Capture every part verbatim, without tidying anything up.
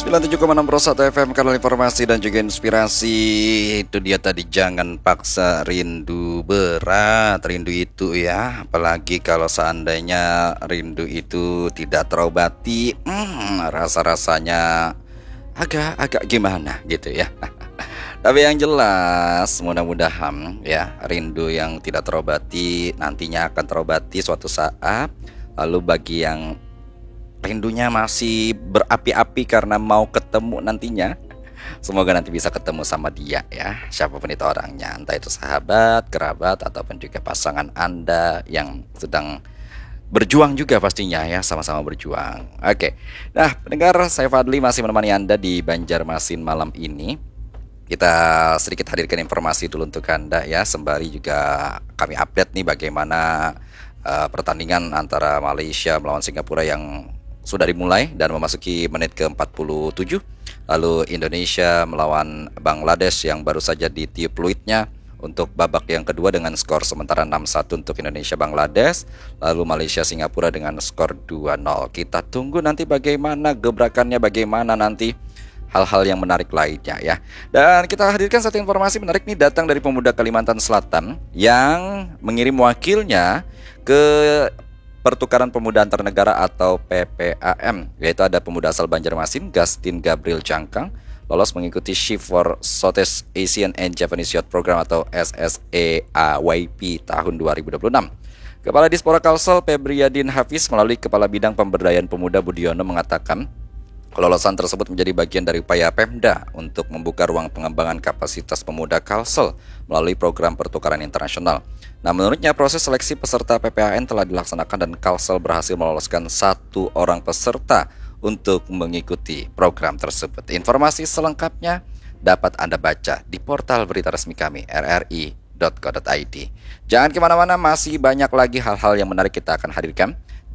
sembilan puluh tujuh koma enam Pro satu F M, kanal informasi dan juga inspirasi. Itu dia tadi, jangan paksa rindu berat. Rindu itu ya, apalagi kalau seandainya rindu itu tidak terobati, hmm, rasa-rasanya agak-agak gimana gitu ya. Tapi yang jelas mudah-mudahan ya, rindu yang tidak terobati nantinya akan terobati suatu saat. Lalu bagi yang rindunya masih berapi-api karena mau ketemu nantinya, semoga nanti bisa ketemu sama dia ya, siapapun itu orangnya, entah itu sahabat, kerabat, ataupun juga pasangan Anda yang sedang berjuang juga pastinya ya, sama-sama berjuang. Oke, nah pendengar, saya Fadli masih menemani Anda di Banjarmasin malam ini. Kita sedikit hadirkan informasi dulu untuk Anda ya, sembari juga kami update nih bagaimana uh, pertandingan antara Malaysia melawan Singapura yang sudah dimulai dan memasuki menit ke empat puluh tujuh. Lalu Indonesia melawan Bangladesh yang baru saja ditiup peluitnya untuk babak yang kedua dengan skor sementara enam satu untuk Indonesia Bangladesh. Lalu Malaysia Singapura dengan skor dua nol. Kita tunggu nanti bagaimana gebrakannya, bagaimana nanti hal-hal yang menarik lainnya ya. Dan kita hadirkan satu informasi menarik nih, datang dari pemuda Kalimantan Selatan yang mengirim wakilnya ke Pertukaran Pemuda Antar Negara atau P P A M, yaitu ada pemuda asal Banjarmasin, Gastin Gabriel Cangkang, lolos mengikuti Shift for Southeast Asian and Japanese Youth Program atau S S E A Y P tahun dua ribu dua puluh enam. Kepala Dispora Kalsel Febriadin Hafiz melalui Kepala Bidang Pemberdayaan Pemuda Budiono mengatakan, kelolosan tersebut menjadi bagian dari upaya Pemda untuk membuka ruang pengembangan kapasitas pemuda Kalsel melalui program pertukaran internasional. Nah, menurutnya proses seleksi peserta P P A N telah dilaksanakan dan Kalsel berhasil meloloskan satu orang peserta untuk mengikuti program tersebut. Informasi selengkapnya dapat Anda baca di portal berita resmi kami r r i dot co dot i d. Jangan kemana-mana, masih banyak lagi hal-hal yang menarik kita akan hadirkan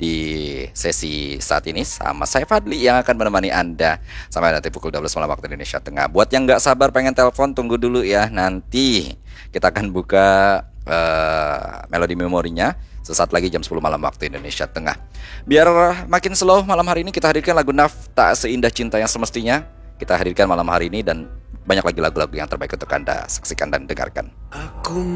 di sesi saat ini sama saya Fadli yang akan menemani Anda sampai nanti pukul dua belas malam waktu Indonesia Tengah. Buat yang nggak sabar pengen telepon, tunggu dulu ya, nanti kita akan buka uh, melodi memorinya sesaat lagi jam sepuluh malam waktu Indonesia Tengah. Biar makin slow malam hari ini, kita hadirkan lagu Naf Tak Seindah Cinta Yang Semestinya. Kita hadirkan malam hari ini dan banyak lagi lagu-lagu yang terbaik untuk Anda saksikan dan dengarkan. Aku